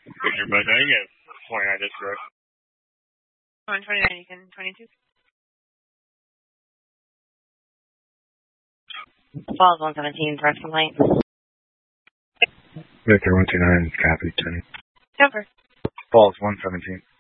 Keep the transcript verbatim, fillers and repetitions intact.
Everybody saying yes. twenty-nine, that's correct. one twenty-nine, you can twenty-two. Falls one seventeen, direction light. Victor one two nine, copy, ten. Jumper. Falls one seventeen.